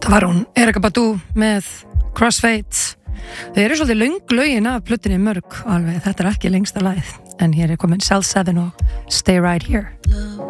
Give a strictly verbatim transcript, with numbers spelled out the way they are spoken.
Það var hún, Erykah Badu með Crossfades. Þau eru svolítið löng lögin af plötunni mörg alveg, þetta er ekki lengsta lagið, en hér er komin Cell seven og Stay Right Here.